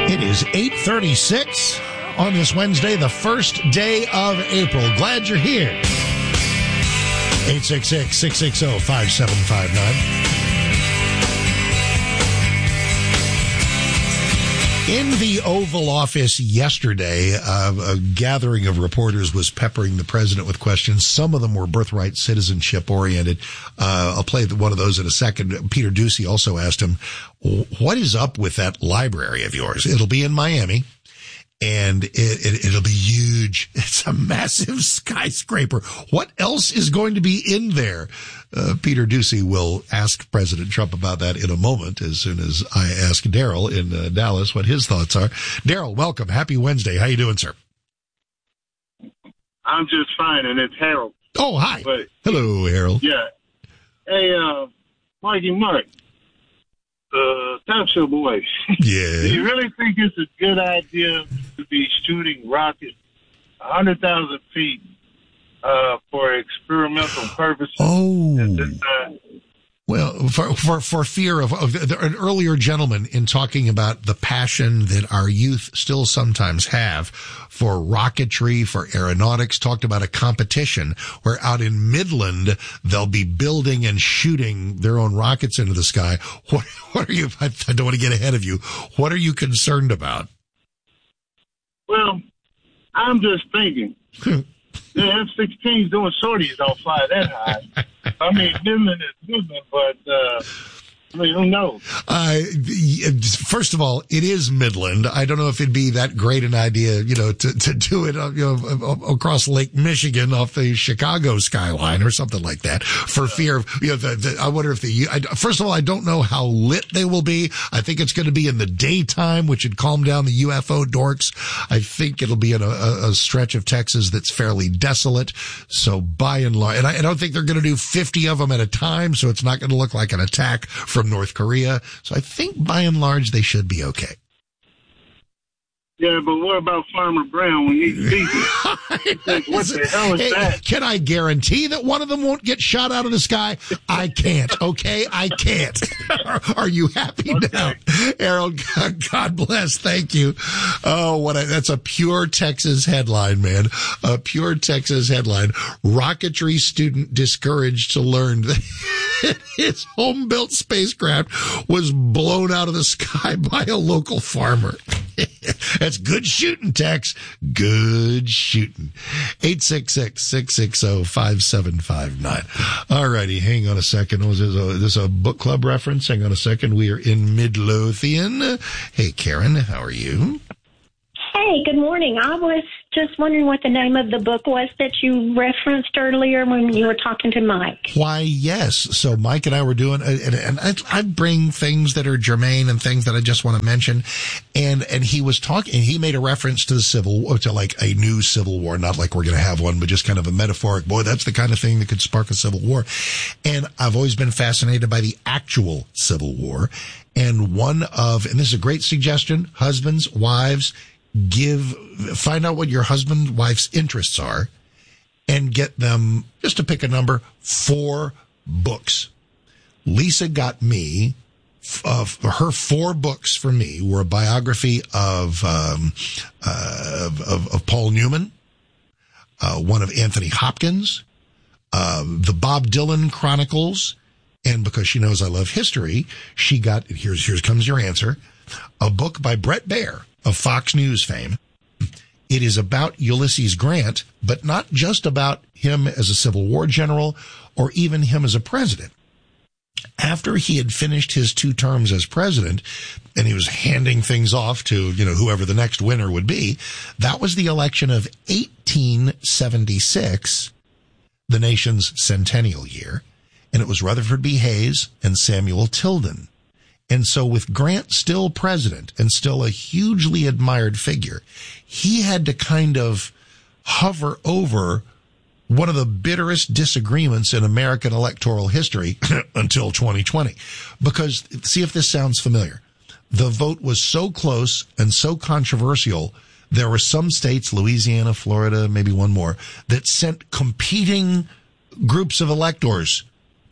It is 8:36 on this Wednesday, the first day of April. Glad you're here. 866-660-5759. In the Oval Office yesterday, a gathering of reporters was peppering the president with questions. Some of them were birthright citizenship oriented. I'll play one of those in a second. Peter Doocy also asked him, what is up with that library of yours? It'll be in Miami. And it'll be huge. It's a massive skyscraper. What else is going to be in there? Peter Doocy will ask President Trump about that in a moment, as soon as I ask Daryl in Dallas what his thoughts are. Daryl, welcome. Happy Wednesday. How you doing, sir? I'm just fine, and it's Harold. Oh, hi. But, hello, Harold. Yeah. Hey, Mikey Mike. Top Show boy. Yeah. Do you really think it's a good idea to be shooting rockets 100,000 feet for experimental purposes? Oh. At this time? Well, for fear of an earlier gentleman in talking about the passion that our youth still sometimes have for rocketry, for aeronautics, talked about a competition where out in Midland, they'll be building and shooting their own rockets into the sky. What are you, I don't want to get ahead of you. What are you concerned about? Well, I'm just thinking. The F-16s doing sorties don't fly that high. I mean, Midland is Midland, but, I mean, who knows? First of all, it is Midland. I don't know if it'd be that great an idea, to do it, across Lake Michigan off the Chicago skyline or something like that for fear of, I wonder if first of all, I don't know how lit they will be. I think it's going to be in the daytime, which would calm down the UFO dorks. I think it'll be in a stretch of Texas that's fairly desolate. So by and large, and I don't think they're going to do 50 of them at a time. So it's not going to look like an attack from North Korea. So I think by and large they should be okay. Yeah, but what about Farmer Brown when he's speaking? What the hell is that? Can I guarantee that one of them won't get shot out of the sky? I can't, okay? I can't. Are you happy now? Harold, God bless. Thank you. Oh, that's a pure Texas headline, man. A pure Texas headline. Rocketry student discouraged to learn that his home-built spacecraft was blown out of the sky by a local farmer. That's good shooting, Tex. Good shooting. 866-660-5759. All righty, hang on a second. Is this a book club reference? Hang on a second. We are in Midlothian. Hey, Karen, how are you? Hey, good morning. I was just wondering what the name of the book was that you referenced earlier when you were talking to Mike. Why, yes. So Mike and I were doing, and I bring things that are germane and things that I just want to mention. And he was talking, and he made a reference to to like a new civil war, not like we're going to have one, but just kind of a metaphoric, boy, that's the kind of thing that could spark a civil war. And I've always been fascinated by the actual civil war. And and this is a great suggestion, husbands, wives, find out what your husband, wife's interests are and get them, just to pick a number, 4 books. Lisa got me, her 4 books for me were a biography of Paul Newman, one of Anthony Hopkins, the Bob Dylan Chronicles, and because she knows I love history, she got, here comes your answer, a book by Bret Baier of Fox News fame. It is about Ulysses Grant, but not just about him as a Civil War general or even him as a president. After he had finished his 2 terms as president and he was handing things off to, whoever the next winner would be, that was the election of 1876, the nation's centennial year, and it was Rutherford B. Hayes and Samuel Tilden. And so with Grant still president and still a hugely admired figure, he had to kind of hover over one of the bitterest disagreements in American electoral history until 2020. Because, see if this sounds familiar. The vote was so close and so controversial, there were some states, Louisiana, Florida, maybe one more, that sent competing groups of electors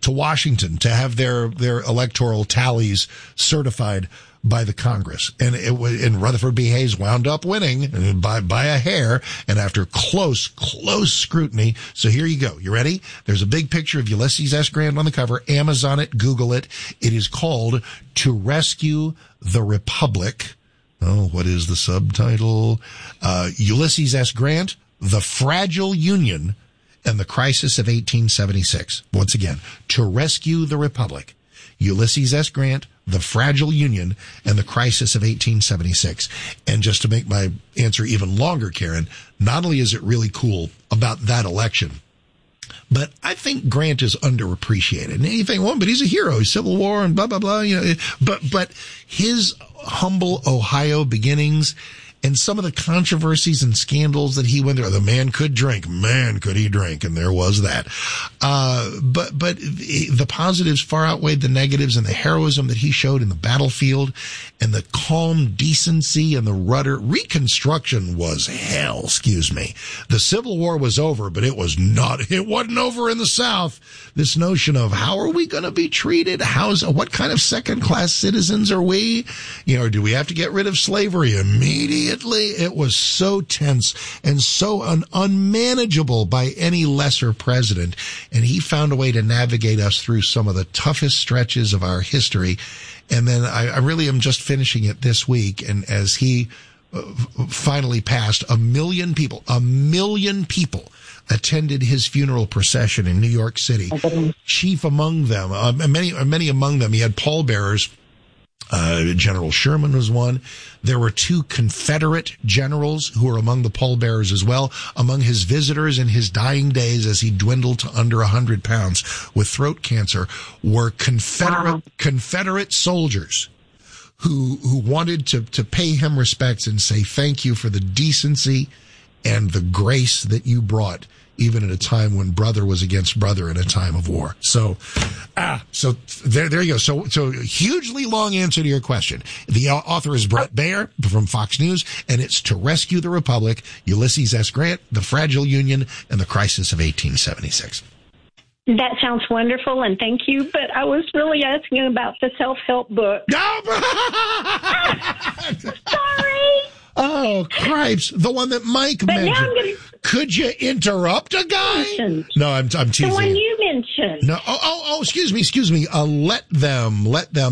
to Washington to have their electoral tallies certified by the Congress. And Rutherford B. Hayes wound up winning by a hair and after close scrutiny. So here you go. You ready? There's a big picture of Ulysses S. Grant on the cover. Amazon it, Google it. It is called To Rescue the Republic. Oh, what is the subtitle? Ulysses S. Grant, The Fragile Union and the Crisis of 1876. Once again, To Rescue the Republic. Ulysses S. Grant, The Fragile Union, and the Crisis of 1876. And just to make my answer even longer, Karen, not only is it really cool about that election, but I think Grant is underappreciated. And you think, well, but he's a hero. He's Civil War and blah, blah, blah. You know, but his humble Ohio beginnings and some of the controversies and scandals that he went through. The man could drink. Man, could he drink. And there was that. But the positives far outweighed the negatives, and the heroism that he showed in the battlefield and the calm decency and the rudder. Reconstruction was hell, excuse me. The Civil War was over, but it wasn't over in the South. This notion of how are we going to be treated? What kind of second class citizens are we? You know, do we have to get rid of slavery immediately? It was so tense and so unmanageable by any lesser president. And he found a way to navigate us through some of the toughest stretches of our history. And then I really am just finishing it this week. And as he finally passed, 1 million people attended his funeral procession in New York City. Chief among them, many among them, he had pallbearers. General Sherman was one. There were 2 Confederate generals who were among the pallbearers as well. Among his visitors in his dying days, as he dwindled to under 100 pounds with throat cancer, were Confederate soldiers who wanted to pay him respects and say thank you for the decency and the grace that you brought, even at a time when brother was against brother in a time of war. So there you go. So hugely long answer to your question. The author is Brett Baer from Fox News, and it's To Rescue the Republic, Ulysses S. Grant, The Fragile Union, and the Crisis of 1876. That sounds wonderful, and thank you. But I was really asking about the self-help book. Sorry. Oh, cripes. The one that Mike mentioned. Could you interrupt a guy? No, I'm teasing. The one you mentioned. No. Oh, excuse me. Let them.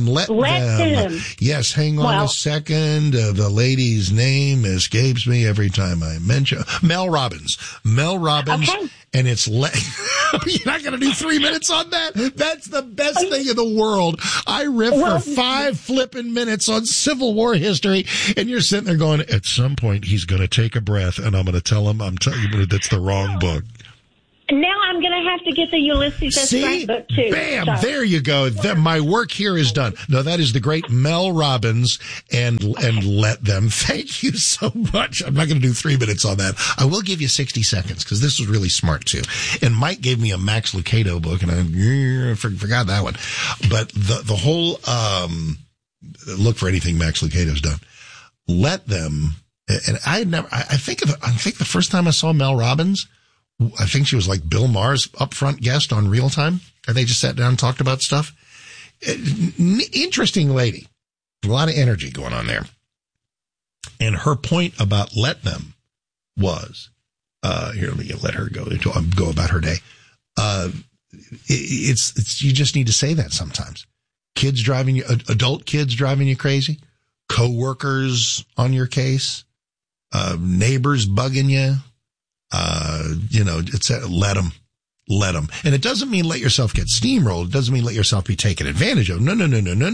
Yes, hang on a second. The lady's name escapes me every time I mention. Mel Robbins. Okay. And it's you're not going to do 3 minutes on that? That's the best thing in the world. I riff for 5 flipping minutes on Civil War history, and you're sitting there going, at some point he's going to take a breath, and I'm going to tell him, that's the wrong book. Now I'm going to have to get the Ulysses S. Grant book, too. Bam! So. There you go. My work here is done. No, that is the great Mel Robbins and Let Them. Thank you so much. I'm not going to do 3 minutes on that. I will give you 60 seconds because this was really smart, too. And Mike gave me a Max Lucado book, and I forgot that one. But the whole look for anything Max Lucado's done. Let Them. And I think the first time I saw Mel Robbins, I think she was like Bill Maher's upfront guest on Real Time, and they just sat down and talked about stuff. Interesting lady. A lot of energy going on there. And her point about Let Them was, here, let me let her go about her day. It's you just need to say that sometimes. Adult kids driving you crazy, coworkers on your case, neighbors bugging you. Let them. And it doesn't mean let yourself get steamrolled. It doesn't mean let yourself be taken advantage of. No.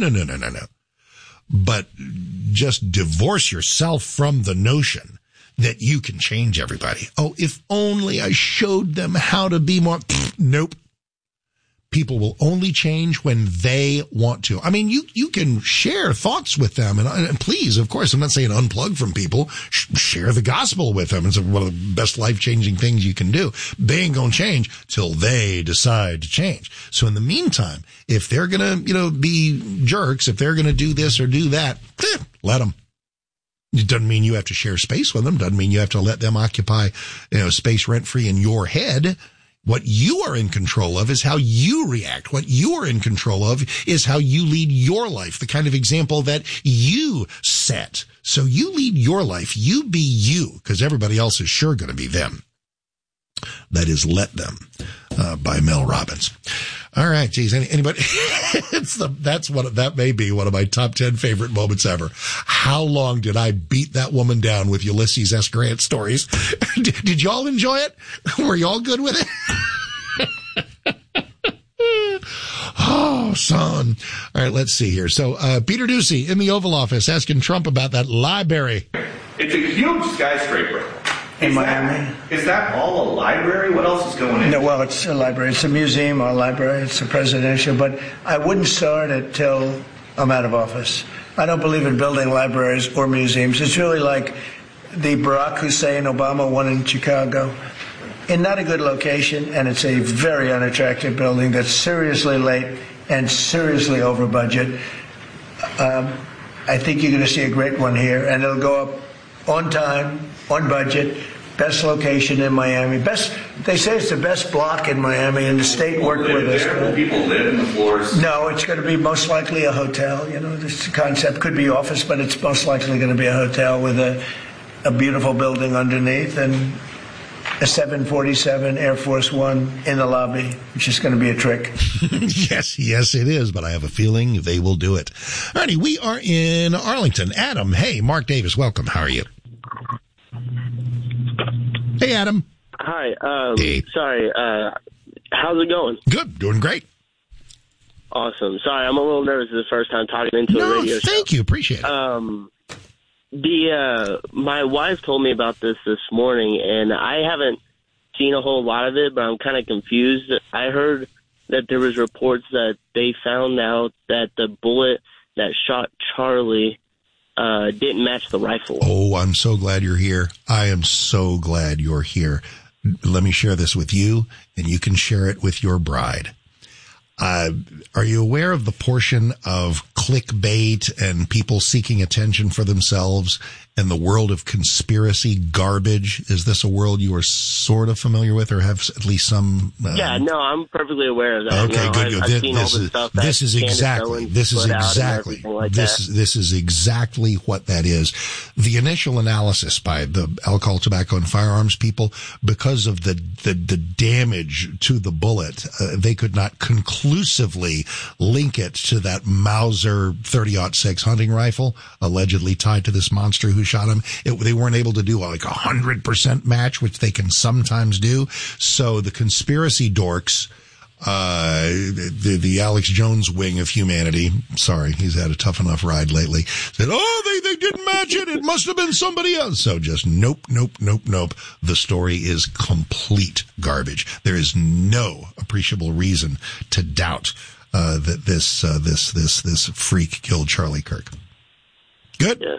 But just divorce yourself from the notion that you can change everybody. Oh, if only I showed them how to be more. Nope. People will only change when they want to. I mean, you can share thoughts with them, and please, of course, I'm not saying unplug from people. Share the gospel with them. It's one of the best life-changing things you can do. They ain't gonna change till they decide to change. So in the meantime, if they're gonna, be jerks, if they're gonna do this or do that, let them. It doesn't mean you have to share space with them. Doesn't mean you have to let them occupy, space rent-free in your head. What you are in control of is how you react. What you are in control of is how you lead your life, the kind of example that you set. So you lead your life. You be you, because everybody else is sure going to be them. That is Let Them, by Mel Robbins. All right, geez, anybody? That may be one of my top 10 favorite moments ever. How long did I beat that woman down with Ulysses S. Grant stories? Did y'all enjoy it? Were y'all good with it? Oh, son. All right, let's see here. So, Peter Doocy in the Oval Office asking Trump about that library. It's a huge skyscraper. In Miami. Is that all a library? What else is going in? No, well, it's a library. It's a museum or a library. It's a presidential. But I wouldn't start it till I'm out of office. I don't believe in building libraries or museums. It's really like the Barack Hussein Obama one in Chicago. In not a good location, and it's a very unattractive building that's seriously late and seriously over budget. I think you're going to see a great one here, and it'll go up on time, on budget, best location in Miami. They say it's the best block in Miami, and the state worked with us. Will people live in the floors? No, it's going to be most likely a hotel. You know, this concept could be office, but it's most likely going to be a hotel with a beautiful building underneath and a 747 Air Force One in the lobby, which is going to be a trick. Yes, it is, but I have a feeling they will do it. All righty, we are in Arlington. Adam, hey, Mark Davis, welcome. How are you? Hey, Adam. Hi. Hey. Sorry. How's it going? Good. Doing great. Awesome. Sorry, I'm a little nervous. This is the first time talking into a radio show. Thank you. Appreciate it. My wife told me about this morning, and I haven't seen a whole lot of it, but I'm kind of confused. I heard that there was reports that they found out that the bullet that shot Charlie didn't match the rifle. Oh, I'm so glad you're here. I am so glad you're here. Let me share this with you, and you can share it with your bride. Are you aware of the portion of clickbait and people seeking attention for themselves and the world of conspiracy garbage? Is this a world you are sort of familiar with or have at least some? Yeah, no, I'm perfectly aware of that. Okay, good. I've seen all the stuff that this is exactly what that is. The initial analysis by the alcohol, tobacco, and firearms people, because of the damage to the bullet, they could not conclusively link it to that Mauser 30-06 hunting rifle allegedly tied to this monster who shot him. They weren't able to do like 100% match, which they can sometimes do. So the conspiracy dorks, the Alex Jones wing of humanity, sorry, he's had a tough enough ride lately, said, they didn't match it. It must have been somebody else. So just nope. The story is complete garbage. There is no appreciable reason to doubt that this freak killed Charlie Kirk. Good. Yeah.